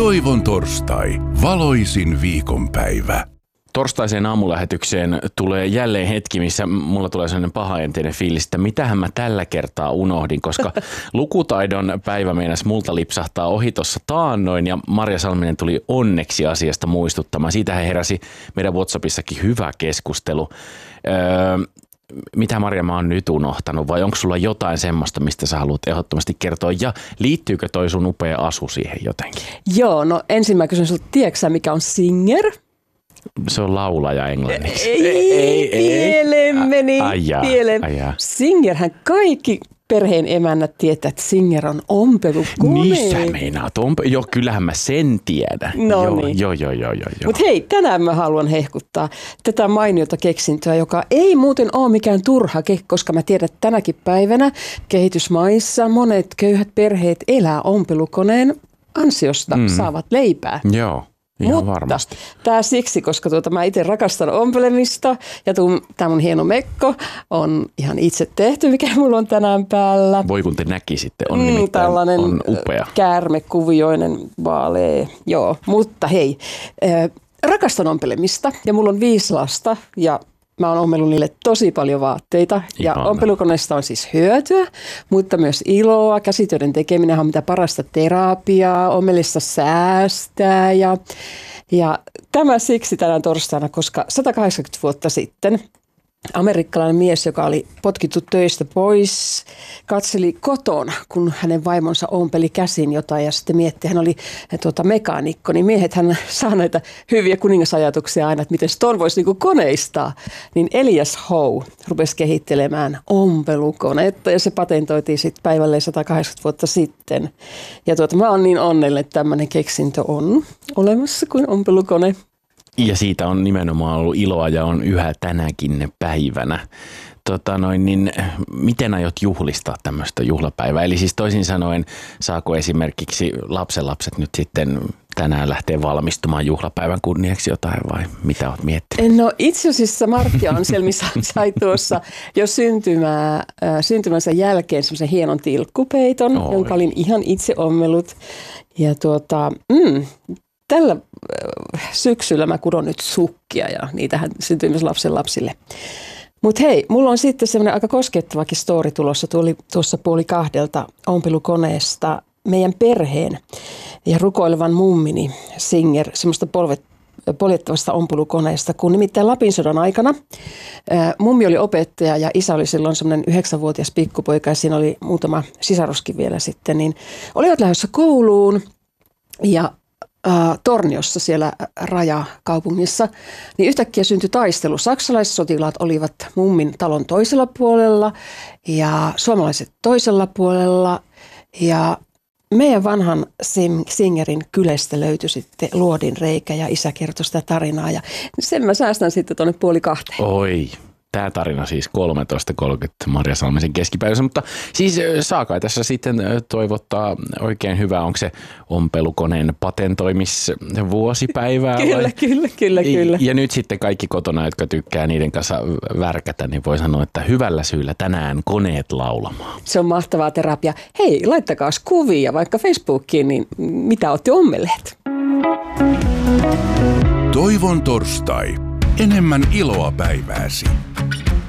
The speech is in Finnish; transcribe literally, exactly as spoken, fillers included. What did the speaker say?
Toivon torstai, valoisin viikonpäivä. Torstaiseen aamulähetykseen tulee jälleen hetki, missä mulla tulee sellainen pahaenteinen fiilis, että mitähän mä tällä kertaa unohdin, koska lukutaidon päivä meinasi multa lipsahtaa ohi tuossa taannoin ja Marja Salminen tuli onneksi asiasta muistuttamaan. Siitähän heräsi meidän WhatsAppissakin hyvä keskustelu. Öö, mitä Marja mä oon nyt unohtanut vai onko sulla jotain semmoista, mistä sä haluat ehdottomasti kertoa ja liittyykö toi sun upea asu siihen jotenkin? Joo, no ensin mä kysyn sulta, tiedätkö mikä on singer? Se on laulaja englanniksi. Ei, ei, ei pieleen meni. Pieleen. Singerhän kaikki perheen emännät tietää, että Singer on ompelukone. Niin sä meinaat ompe- Joo, kyllähän mä sen tiedän. No joo, niin. Joo, joo, joo, joo. Mutta hei, tänään mä haluan hehkuttaa tätä mainiota keksintöä, joka ei muuten ole mikään turhake, koska mä tiedän, että tänäkin päivänä kehitysmaissa monet köyhät perheet elää ompelukoneen ansiosta, mm. saavat leipää. Joo. Ihan Mutta varmasti. Tämä siksi, koska tuota, mä itse rakastan ompelemista ja tämä mun hieno mekko on ihan itse tehty, mikä mulla on tänään päällä. Voi kun te näkisitte, on mm, nimittäin tällainen on upea. Käärmekuvioinen vaalea, joo. Mutta hei, äh, rakastan ompelemista ja mulla on viisi lasta ja mä oon ommellut niille tosi paljon vaatteita ja Ihana. Ompelukoneesta on siis hyötyä, mutta myös iloa. Käsitöiden tekeminen on mitä parasta terapiaa, ommelissa säästää ja, ja tämä siksi tänään torstaina, koska sata kahdeksankymmentä vuotta sitten amerikkalainen mies, joka oli potkittu töistä pois, katseli kotona, kun hänen vaimonsa ompeli käsin jotain ja sitten mietti, hän oli tuota, mekaanikko, niin miehet hän saa näitä hyviä kuningasajatuksia aina, että miten ton voisi niinku koneistaa. Niin Elias Howe rupesi kehittelemään ompelukonetta ja se patentoitiin sitten päivälleen sata kahdeksankymmentä vuotta sitten. Ja tuota, mä oon niin onnellinen, että tämmöinen keksintö on olemassa kuin ompelukone. Ja siitä on nimenomaan ollut iloa ja on yhä tänäkin päivänä. Tota noin, niin miten aiot juhlistaa tämmöistä juhlapäivää? Eli siis toisin sanoen, saako esimerkiksi lapsenlapset nyt sitten tänään lähteä valmistumaan juhlapäivän kunniaksi jotain vai mitä olet miettinyt? No itse asiassa Martti Anselmi sai tuossa jo syntymää, äh, syntymänsä jälkeen semmoisen hienon tilkkupeiton, Oi. jonka olin ihan itse ommellut. Ja tuota, mm, tällä syksyllä mä kudon nyt sukkia ja niitähän syntyy myös lapsen lapsille. Mutta hei, mulla on sitten semmoinen aika koskettavakin story tulossa tuoli, tuossa puoli kahdelta ompelukoneesta meidän perheen ja rukoilevan mummini Singer, semmoista polvet, poljettavasta ompelukoneesta, kun nimittäin Lapin sodan aikana ää, mummi oli opettaja ja isä oli silloin semmoinen yhdeksänvuotias pikkupoika ja siinä oli muutama sisaruskin vielä sitten, niin olivat lähdössä kouluun ja Äh, Torniossa siellä rajakaupungissa, niin yhtäkkiä syntyi taistelu. Saksalaissotilaat olivat mummin talon toisella puolella ja suomalaiset toisella puolella ja meidän vanhan Singerin kylästä löytyi sitten luodin reikä ja isä kertoi sitä tarinaa ja sen mä säästän sitten tuonne puoli kahteen. Oi. Tämä tarina siis kolmetoista kolmekymmentä Marja Salmisen keskipäivässä, mutta siis saa kai tässä sitten toivottaa oikein hyvää. Onko se ompelukoneen patentoimisvuosipäivää? Kyllä, vai? kyllä, kyllä, kyllä. Ja nyt sitten kaikki kotona, jotka tykkää niiden kanssa värkätä, niin voi sanoa, että hyvällä syyllä tänään koneet laulamaan. Se on mahtavaa terapia. Hei, laittakaas kuvia vaikka Facebookiin, niin mitä olette ommelleet? Toivon torstai. Enemmän iloa päivääsi.